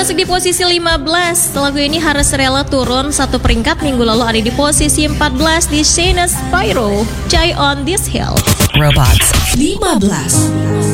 Masuk di posisi 15, lagu ini harus rela turun satu peringkat minggu lalu, ada di posisi 14 di Shayna Spyro, Die on This Hill. Robots 15.